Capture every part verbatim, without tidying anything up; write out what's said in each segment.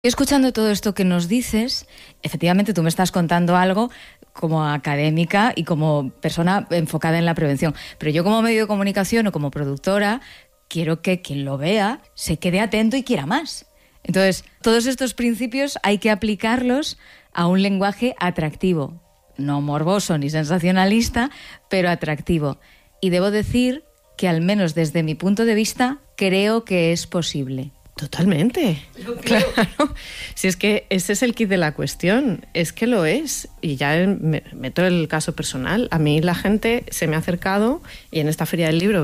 Escuchando todo esto que nos dices, efectivamente tú me estás contando algo como académica y como persona enfocada en la prevención. Pero yo como medio de comunicación o como productora quiero que quien lo vea se quede atento y quiera más. Entonces, todos estos principios hay que aplicarlos a un lenguaje atractivo. No morboso ni sensacionalista, pero atractivo. Y debo decir que al menos desde mi punto de vista creo que es posible. Totalmente, claro. Si es que ese es el kit de la cuestión, es que lo es. Y ya me meto el caso personal. A mí la gente se me ha acercado y en esta feria del libro,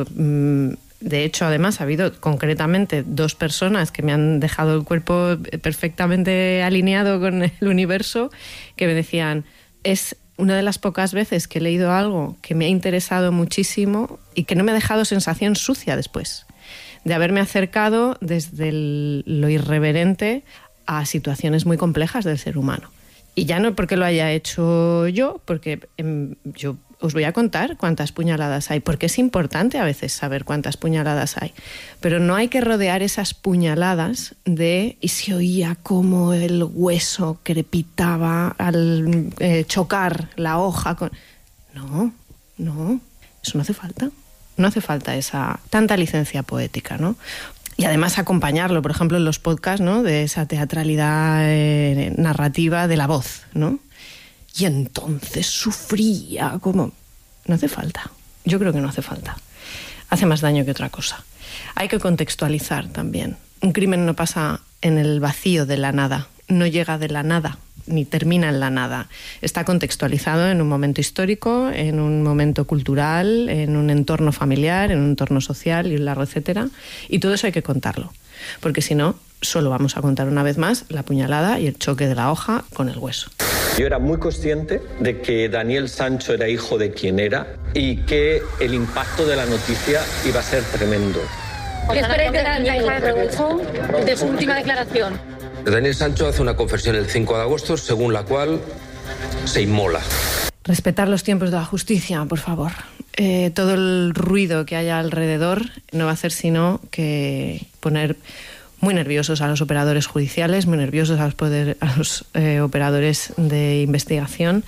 de hecho, además ha habido concretamente dos personas que me han dejado el cuerpo perfectamente alineado con el universo, que me decían, es una de las pocas veces que he leído algo que me ha interesado muchísimo y que no me ha dejado sensación sucia después, de haberme acercado desde el, lo irreverente a situaciones muy complejas del ser humano. Y ya no porque lo haya hecho yo, porque eh, yo os voy a contar cuántas puñaladas hay, porque es importante a veces saber cuántas puñaladas hay. Pero no hay que rodear esas puñaladas de y se oía como el hueso crepitaba al eh, chocar la hoja con... No, no, eso no hace falta. No hace falta esa tanta licencia poética, ¿no? Y además acompañarlo, por ejemplo, en los podcasts, ¿no? De esa teatralidad eh, narrativa de la voz, ¿no? Y entonces sufría como... No hace falta. Yo creo que no hace falta. Hace más daño que otra cosa. Hay que contextualizar también. Un crimen no pasa en el vacío de la nada. No llega de la nada, ni termina en la nada. Está contextualizado en un momento histórico, en un momento cultural, en un entorno familiar, en un entorno social y un largo etcétera. Y todo eso hay que contarlo. Porque si no, solo vamos a contar una vez más la puñalada y el choque de la hoja con el hueso. Yo era muy consciente de que Daniel Sancho era hijo de quien era y que el impacto de la noticia iba a ser tremendo. ¿Qué esperáis de Daniel Sancho de su última declaración? Daniel Sancho hace una confesión el cinco de agosto, según la cual se inmola. Respetar los tiempos de la justicia, por favor. Eh, todo el ruido que haya alrededor no va a hacer sino que poner muy nerviosos a los operadores judiciales, muy nerviosos a los, poder, a los eh, operadores de investigación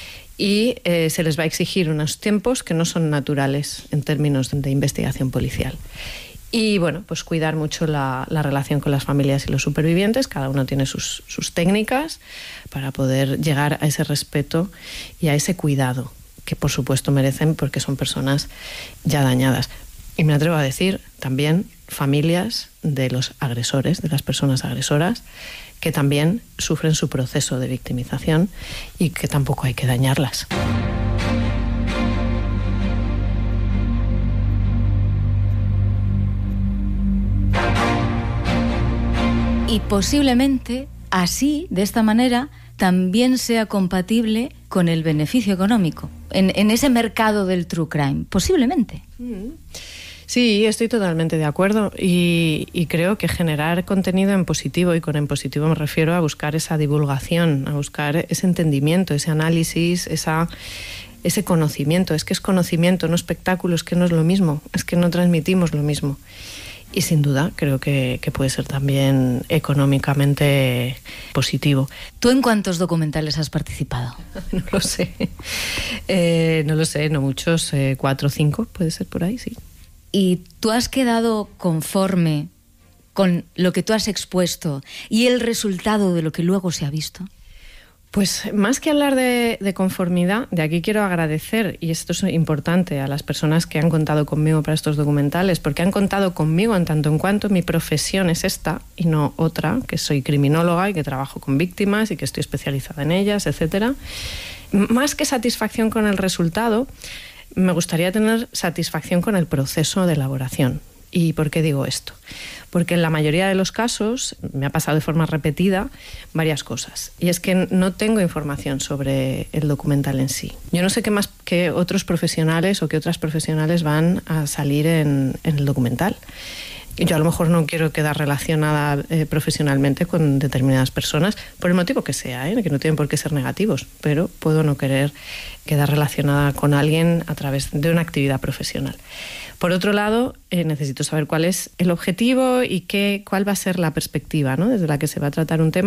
y eh, se les va a exigir unos tiempos que no son naturales en términos de investigación policial. Y bueno, pues cuidar mucho la, la relación con las familias y los supervivientes. Cada uno tiene sus, sus técnicas para poder llegar a ese respeto y a ese cuidado que por supuesto merecen porque son personas ya dañadas. Y me atrevo a decir también familias de los agresores, de las personas agresoras, que también sufren su proceso de victimización y que tampoco hay que dañarlas. Y posiblemente así, de esta manera, también sea compatible con el beneficio económico, en, en ese mercado del true crime, posiblemente. Sí, estoy totalmente de acuerdo y, y creo que generar contenido en positivo, y con en positivo me refiero a buscar esa divulgación, a buscar ese entendimiento, ese análisis, esa, ese conocimiento. Es que es conocimiento, no espectáculo, es que no es lo mismo, es que no transmitimos lo mismo. Y sin duda creo que, que puede ser también económicamente positivo. ¿Tú en cuántos documentales has participado? No lo sé. Eh, no lo sé, no muchos, eh, cuatro o cinco, puede ser por ahí, sí. ¿Y tú has quedado conforme con lo que tú has expuesto y el resultado de lo que luego se ha visto? Pues más que hablar de, de conformidad, de aquí quiero agradecer, y esto es importante, a las personas que han contado conmigo para estos documentales, porque han contado conmigo en tanto en cuanto mi profesión es esta y no otra, que soy criminóloga y que trabajo con víctimas y que estoy especializada en ellas, etcétera. Más que satisfacción con el resultado, me gustaría tener satisfacción con el proceso de elaboración. ¿Y por qué digo esto? Porque en la mayoría de los casos, me ha pasado de forma repetida, varias cosas. Y es que no tengo información sobre el documental en sí. Yo no sé qué más que otros profesionales o qué otras profesionales van a salir en, en el documental. yo a lo mejor no quiero quedar relacionada eh, profesionalmente con determinadas personas, por el motivo que sea, ¿eh? Que no tienen por qué ser negativos, pero puedo no querer quedar relacionada con alguien a través de una actividad profesional. Por otro lado, eh, necesito saber cuál es el objetivo y qué, cuál va a ser la perspectiva, ¿no?, desde la que se va a tratar un tema.